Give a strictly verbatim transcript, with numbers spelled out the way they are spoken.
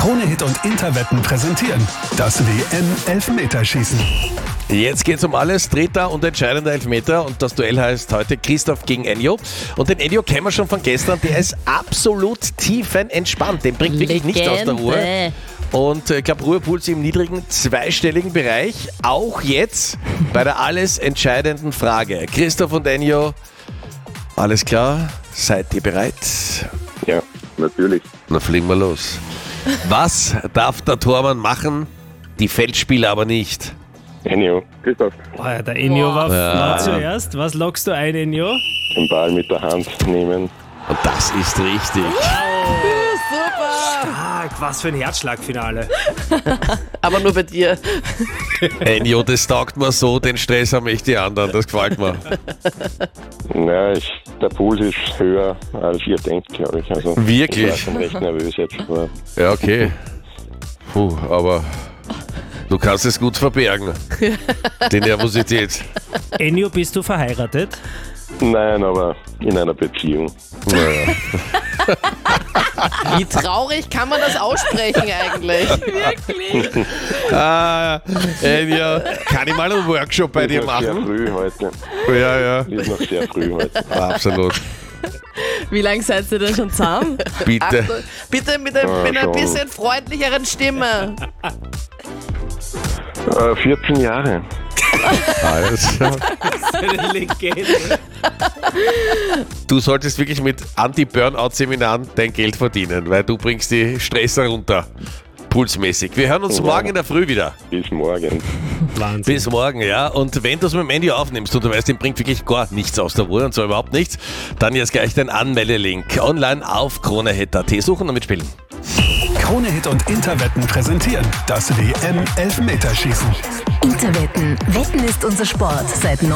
Krone-Hit und Interwetten präsentieren das W M-Elfmeterschießen. Jetzt geht's um alles. Dritter und entscheidender Elfmeter. Und das Duell heißt heute Christoph gegen Ennio. Und den Ennio kennen wir schon von gestern. Der ist absolut tiefenentspannt. Den bringt wirklich Legende. nichts aus der Ruhe. Und ich glaube, Ruhepuls im niedrigen zweistelligen Bereich. Auch jetzt bei der alles entscheidenden Frage. Christoph und Ennio, alles klar? Seid ihr bereit? Ja, natürlich. Na, fliegen wir los. Was darf der Tormann machen? Die Feldspieler aber nicht. Ennio, Christoph, Oh ja, der Ennio war, Ja. war zuerst. Was lockst du ein, Ennio? den Ball mit der Hand nehmen. Und das ist richtig. Stark, was für ein Herzschlagfinale. Aber nur bei dir. Ennio, das taugt mir so, den Stress haben echt die anderen, das gefällt mir. Ja, ich, der Puls ist höher, als ihr denkt, glaube ich. Also, Wirklich? Ich war schon recht nervös jetzt. Aber Ja, okay. Puh, aber du kannst es gut verbergen, die Nervosität. Ennio, bist du verheiratet? nein, aber in einer Beziehung. Naja. Wie traurig kann man das aussprechen eigentlich? Ah, Ennio, kann ich mal einen Workshop bei dir Ist noch sehr machen? früh heute. Ja, ja, Ist noch sehr früh heute. absolut. Wie lange seid ihr denn schon zusammen? Bitte. Ach, bitte mit, ein, Ah, mit einer schon. bisschen freundlicheren Stimme. Äh, vierzehn Jahre. Also, Eine Legende. du solltest wirklich mit Anti-Burnout-Seminaren dein Geld verdienen, weil du bringst die Stress runter, pulsmäßig. Wir hören uns Ja. morgen in der Früh wieder. Bis morgen. Wahnsinn. Bis morgen, ja. Und wenn du es mit dem Handy aufnimmst und du weißt, dem bringt wirklich gar nichts aus der Ruhe und zwar überhaupt nichts, dann jetzt gleich den Anmeldelink online auf Krone-Hit Punkt at suchen und mitspielen. Krone-Hit und Interwetten präsentieren das W M-Elfmeterschießen. Interwetten. Wetten ist unser Sport. Seit